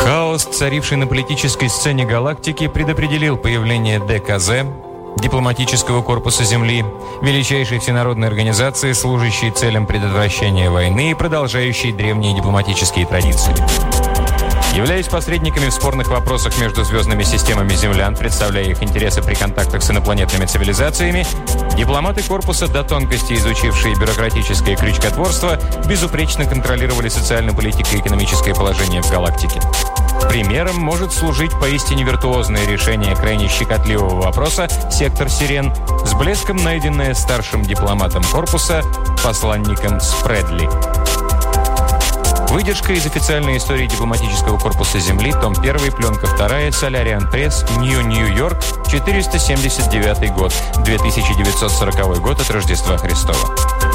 Хаос, царивший на политической сцене галактики, предопределил появление ДКЗ, дипломатического корпуса Земли, величайшей всенародной организации, служащей целям предотвращения войны и продолжающей древние дипломатические традиции. Являясь посредниками в спорных вопросах между звездными системами землян, представляя их интересы при контактах с инопланетными цивилизациями, дипломаты корпуса, до тонкости изучившие бюрократическое крючкотворство, безупречно контролировали социально-политико- экономическое положение в галактике. Примером может служить поистине виртуозное решение крайне щекотливого вопроса «Сектор Сирен», с блеском найденное старшим дипломатом корпуса, посланником Спредли. Выдержка из официальной истории дипломатического корпуса Земли, том 1, пленка 2, Солариан Пресс, Нью-Йорк, 479 год, 2940 год от Рождества Христова.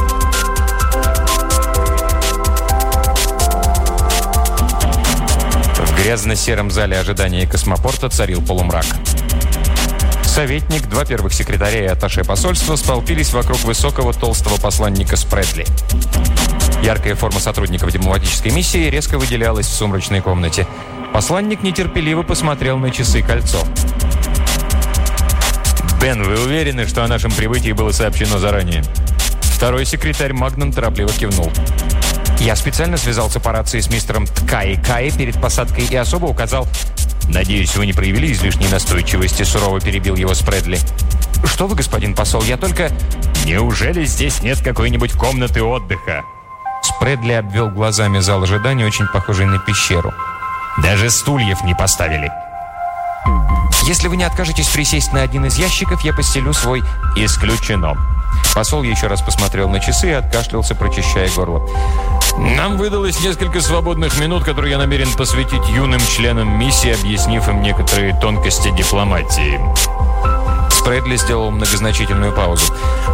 В грязно-сером зале ожидания космопорта царил полумрак. Советник, 2 первых секретаря и атташе посольства столпились вокруг высокого толстого посланника Спредли. Яркая форма сотрудников дипломатической миссии резко выделялась в сумрачной комнате. Посланник нетерпеливо посмотрел на часы-кольцо. «Бен, вы уверены, что о нашем прибытии было сообщено заранее?» Второй секретарь Магнум торопливо кивнул. «Я специально связался по рации с мистером Ткаи перед посадкой и особо указал...» «Надеюсь, вы не проявили излишней настойчивости», — сурово перебил его Спредли. «Что вы, господин посол, я только...» «Неужели здесь нет какой-нибудь комнаты отдыха?» Спредли обвел глазами зал ожидания, очень похожий на пещеру. «Даже стульев не поставили». «Если вы не откажетесь присесть на один из ящиков, я постелю свой...» «Исключено». Посол еще раз посмотрел на часы и откашлялся, прочищая горло. «Нам выдалось несколько свободных минут, которые я намерен посвятить юным членам миссии, объяснив им некоторые тонкости дипломатии». Спредли сделал многозначительную паузу.